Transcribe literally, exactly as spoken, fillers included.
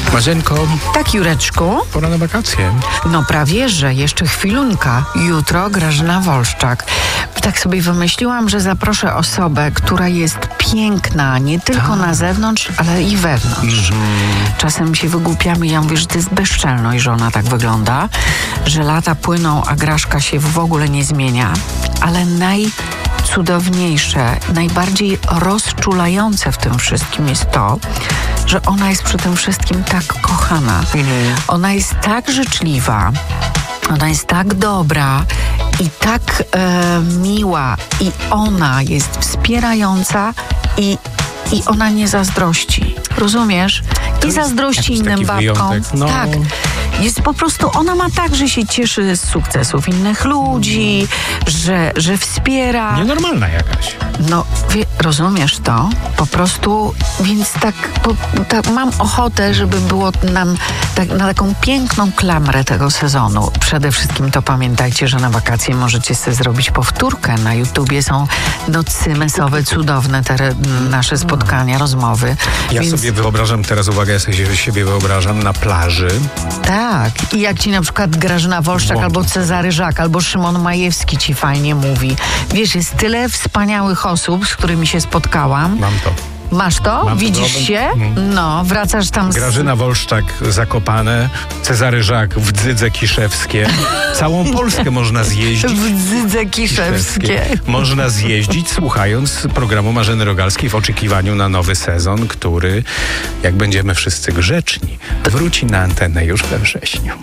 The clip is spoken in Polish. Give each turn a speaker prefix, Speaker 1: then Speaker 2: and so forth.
Speaker 1: Marzenko,
Speaker 2: Tak, Jureczku?
Speaker 1: pora na wakacje.
Speaker 2: No prawie, że jeszcze chwilunka. Jutro Grażyna Wolszczak. Tak sobie wymyśliłam, że zaproszę osobę, która jest piękna, nie tylko na zewnątrz, ale i wewnątrz. Czasem się wygłupiamy i ja mówię, że to jest bezczelność, że ona tak wygląda, że lata płyną, a Graszka się w ogóle nie zmienia, ale najcudowniejsze, najbardziej rozczulające w tym wszystkim jest to, że ona jest przy tym wszystkim tak kochana. Ona jest tak życzliwa, ona jest tak dobra i tak e, miła i ona jest wspierająca i, i ona nie zazdrości. Rozumiesz? Nie zazdrości
Speaker 1: jakiś
Speaker 2: innym
Speaker 1: taki
Speaker 2: babkom.
Speaker 1: wyjątek, no.
Speaker 2: Tak. Jest po prostu, ona ma tak, że się cieszy z sukcesów innych ludzi, że, że wspiera.
Speaker 1: Nienormalna jakaś.
Speaker 2: No, wie, rozumiesz to? Po prostu, więc tak, po, tak mam ochotę, żeby było nam tak, na taką piękną klamrę tego sezonu. Przede wszystkim to pamiętajcie, że na wakacje możecie sobie zrobić powtórkę. Na YouTubie są nocy mesowe, cudowne te re, nasze spotkania, rozmowy.
Speaker 1: Ja
Speaker 2: Więc,
Speaker 1: sobie wyobrażam, teraz uwaga, ja sobie siebie wyobrażam na plaży.
Speaker 2: tak. I jak ci na przykład Grażyna Wolszczak,
Speaker 1: Włączam
Speaker 2: albo
Speaker 1: sobie.
Speaker 2: Cezary Żak, albo Szymon Majewski ci fajnie mówi. Wiesz, jest tyle wspaniałych osób, z którymi się spotkałam.
Speaker 1: Mam to.
Speaker 2: Masz to?
Speaker 1: Mam to,
Speaker 2: Widzisz
Speaker 1: no,
Speaker 2: się?
Speaker 1: mm.
Speaker 2: No, wracasz tam z...
Speaker 1: Grażyna Wolszczak, Zakopane, Cezary Żak, Wdzydze Kiszewskie. Całą Polskę można zjeździć.
Speaker 2: w Dzydze Kiszewskie.
Speaker 1: Można zjeździć, słuchając programu Marzeny Rogalskiej w oczekiwaniu na nowy sezon, który, jak będziemy wszyscy grzeczni, wróci na antenę już we wrześniu.